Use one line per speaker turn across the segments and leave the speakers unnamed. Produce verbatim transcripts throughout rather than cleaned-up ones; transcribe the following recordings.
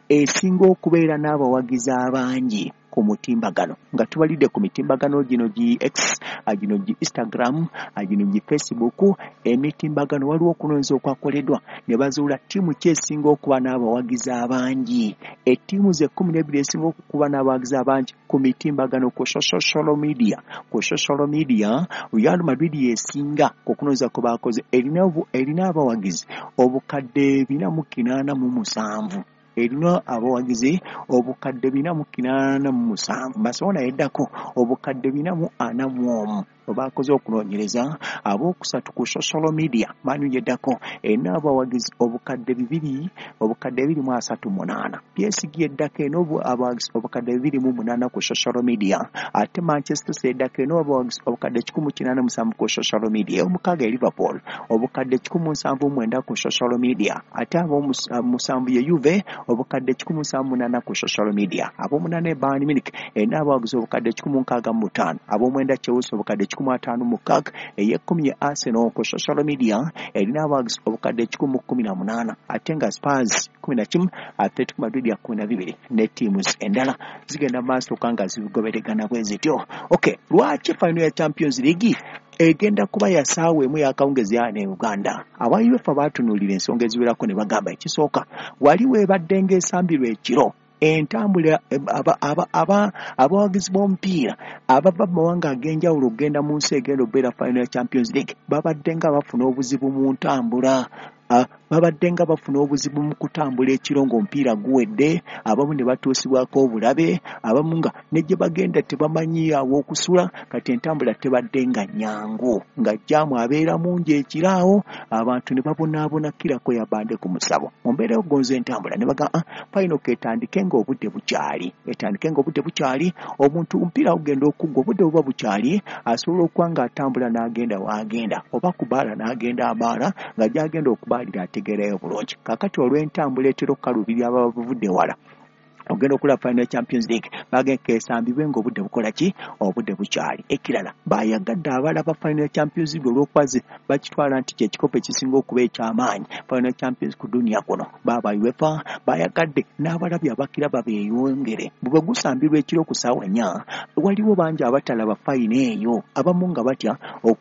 esinga okubeera n'abawagizi abangi ku mutimbagano nga tubalidde ku mitimbagano gino gi X gino gi Instagram gino gi Facebook emitimbagano waliwo okunoonyeza okwakoleddwa ne bazuula ttiimu kyesinga okuba n'abawagizi abangi ettiimu ze kkumi n'ebbiri esinga okuba n'abawagizi abangi ku mitimbagano ku social media ku social media Real Madrid yesinga okunoonyeza ko baakoze erina erina abawagizi obukadde bina mu kinaana mu musanvu erina abawagizi obukadde bina mu kinaana mu musanvu Barcelona yeddako obukadde bina mu ana mu omu bakoze okunoonyereza ab'okusatu ku social media Manu yeddako erina abawagizi obukadde bibiri obukadde bibiri mu asatu munaana P S G yeddako eno abawagizi obukadde bibiri mu munaana ku social media ate Manchester City yeddako eno abawagizi obukadde kikumi kinaana musanvu ku social media omukaaga e Liverpool obukadde kikumi musanvu mwenda ku social media ate ab'omusanvu ye Juve obukadde kikumi musanvu munaana ku social media ab'omunaana e Bayern Munich erina abawagizi obukadde kikumi nkaaga mu ttaano ab'omwenda Chelsea obukadde kikumi ataano mukaaga ey'ekkumi ya Arsenal ku social media erina abawagizi obukadde kikumi kkumi na munaana ate nga Spurs kumi na kimu Atletico Madrid ya kumi na bibiri ne ttiimu endala zigenda maaso nga zigoberegana bwe zityo. Okay, lwaki final ya Champions League egenda kuba yasaawemu yakawungezi ne Uganda? Aba UEFA baatunuulira ensonga eziwerako ne bagamba ekisooka waliwo ebadde ng'esambirwa ekiro entambula abawagizi b'omupiira abava mu mawanga ag'enjawulo okugenda mu nsi egenda okubeera final ya Champions League babadde nga bafuna obuzibu mu ntambula babadde nga bafuna obuzibu mu kutambula ekiro ng'omupiira guwedde abamu ne batuusibwako obulabe abamu nga ne gye bagenda tebamanyi aw'okusula kati entambula tebadde nga nnyangu nga jjaamu abeera mungi ekiraawo abantu ne babonaabona kirako yabande ku musabo mu mbeera y'okugonza entambula ne bagaa fayino ketandike ng'obudde bukyali etandike ng'obudde bukyali omuntu omupiira gugenda okuggwa obudde buba bukyali asobola okuba ng'atambula n'agenda w'agenda oba ku bbaala n'agenda abaala nga gy'agenda okubaalira ategeerayo bulungi kakati olw'entambula etera okukalubirira ababa bavudde wala ogenda okulaba final Champions League bagenda kesambibwe ng'obudde bukola ki obudde bukyali ekirala bayagadde abalaba final Champions League olw'okwaze bakitwala nti kyekikopo ekisinga okuba eky'amaanyi final Champions ku dunia kuno baba UEFA bayagadde n'abalabi abakiraba beeyongere bwe gusambirwa ekiro ku ssaawa nnya waliwo bangi abatalaba final eyo abamu nga batya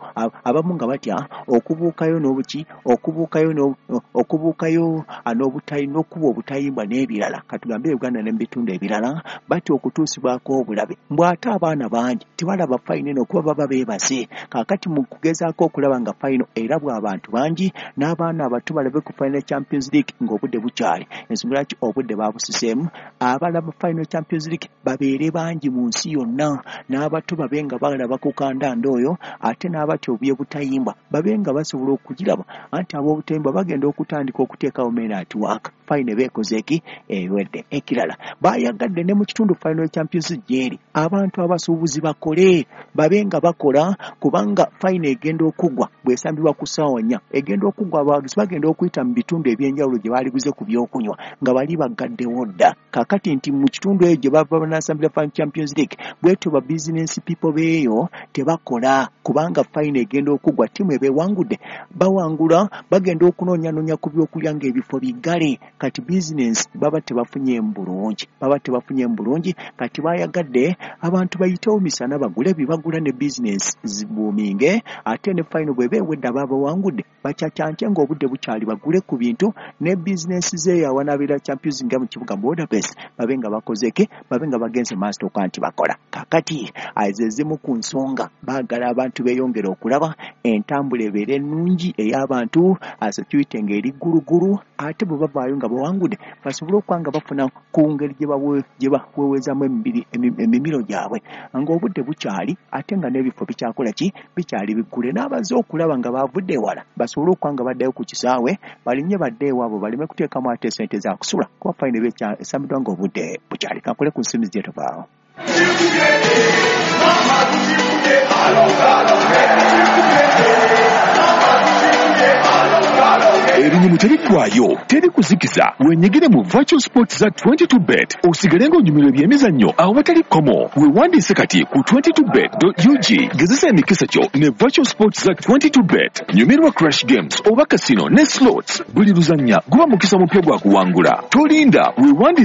abamu nga batya okubuukayo n'obuki okubuukayo okubuukayo n'obutayi n'okuba obutayimbwa n'ebirala katugambe Uganda ne bitundu ebirala bati okutuusibwako obulabe mbw'ate abaana bangi tebalaba fayino eno kuba baba beebase kaakati mu kugezaako okulaba nga fayino erabwa abantu bangi n'abaana abato balabe ku Final Champions League ng'obudde bukyali ensonga lwaki obudde babusiseemu abalaba Final Champions League babeere bangi mu nsi yonna n'abato babe nga balaba ku kandanda oyo ate n'abati obuye butayimbwa babe nga basobola okugiraba anti ab'obutayimbwa bagenda okutandika okuteekawo menati waaka fayino beekozeeki ewedde ekirala bayagadde ne mu kitundu Final Champions League abantu abasuubuzi bakole babe nga bakola kubanga fayino egenda okuggwa bw'esambibwa ku ssaawa nnya egenda okuggwa abawagizi bagenda okuyita mu bitundu ebyenjawulo gye baaliguze ku byokunywa nga bali bagaddewo dda kakati nti mu kitundu eyo gye bava banasambira Final Champions League bwetyo ba business people beeyo tebakola kubanga fayino egenda okuggwa ttiimu ebeewangudde bawangula bagenda okunoonyanoonya ku byokulya ng'ebifo biggale kati business baba tebafunye bulungi baba tebafunye bulungi kati bayagadde abantu bayitewo misana bagule bibagula ne business zibuuminge ate ne fayino bwe beewedde ababawangudde bakyakyanke ng'obudde bukyali bagule ku bintu ne business zeeyo awanaabira Champions nga mu kibuga Budapest babe nga bakozeke babe nga bagenze maaso kanti bakola kakati ezimu ku nsonga baagala abantu beeyongera okulaba entambula ebeere ennungi ey'abantu security ng'eri ggulugulu ate bwe bavaayo nga bawangudde basobole okuba nga bafuna ku ngeri gye baweweezamu emimiro gyabwe ng'obudde bukyali ate nga n'ebifo bikyakola ki bikyali biggule n'abaze okulaba nga bavudde ewala basobole okuba nga baddayo ku kisaawe balinye badde ewaabwe baleme kuteekamu ate sente za kusula kuba fayino eba esambiddwa ng'obudde bukyali kankole ku nsimu zye tuvaawo.
Erinyumu teriggwaayo teri kuzikiza wenyigire mu virtual sports za twenty-two bet osigale ng'onyumirwa ebyemizannyo awo batali komo weewandiise kati ku twenty-two bet dot u g gezesa emikisa kyo ne virtual sports za twenty-two bet nyumirwa crash games oba casino ne slots buli luzannya guba mukisa mupya gwa kuwangula tolinda weewandiise